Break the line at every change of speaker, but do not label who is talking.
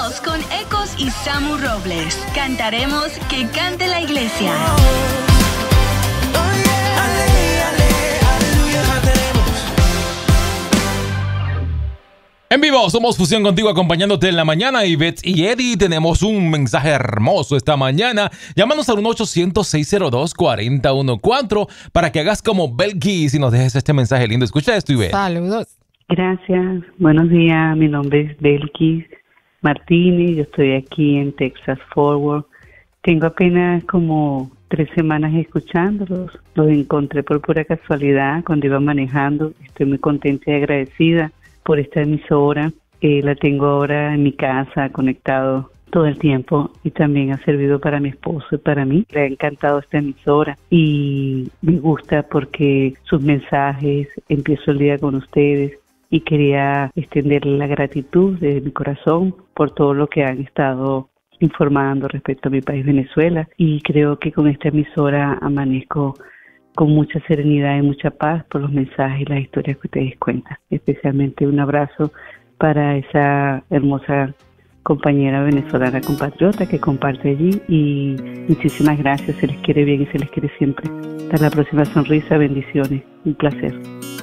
2 con Ecos y Samu Robles. Cantaremos Que Cante la Iglesia.
En vivo, somos Fusión contigo acompañándote en la mañana. Ivette y Eddie, tenemos un mensaje hermoso esta mañana. Llámanos al 1-800-602-4014 para que hagas como Belkis y nos dejes este mensaje lindo. Escucha esto, Ivette.
Saludos.
Gracias. Buenos días. Mi nombre es Belkis Martínez. Yo estoy aquí en Texas Forward. Tengo apenas como 3 semanas escuchándolos. Los encontré por pura casualidad cuando iba manejando. Estoy muy contenta y agradecida por esta emisora. La tengo ahora en mi casa, conectado todo el tiempo, y también ha servido para mi esposo y para mí. Le ha encantado esta emisora y me gusta porque sus mensajes, empiezo el día con ustedes, y quería extenderle la gratitud de mi corazón por todo lo que han estado informando respecto a mi país, Venezuela, y creo que con esta emisora amanezco con mucha serenidad y mucha paz por los mensajes y las historias que ustedes cuentan. Especialmente un abrazo para esa hermosa compañera venezolana compatriota que comparte allí, y muchísimas gracias. Se les quiere bien y se les quiere siempre. Hasta la próxima sonrisa. Bendiciones. Un placer.